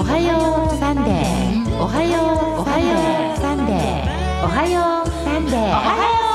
はようサンデー、おはようサンデー、おはようサンデー、おはよう